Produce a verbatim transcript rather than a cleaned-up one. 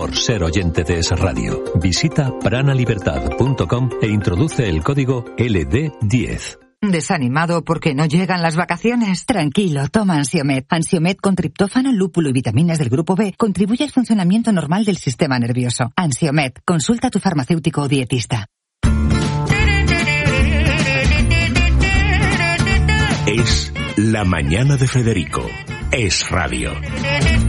Por ser oyente de Es Radio, visita pranalibertad punto com e introduce el código L D diez. ¿Desanimado porque no llegan las vacaciones? Tranquilo, toma Ansiomed. Ansiomed con triptófano, lúpulo y vitaminas del grupo B contribuye al funcionamiento normal del sistema nervioso. Ansiomed, consulta a tu farmacéutico o dietista. Es la mañana de Federico. Es Radio.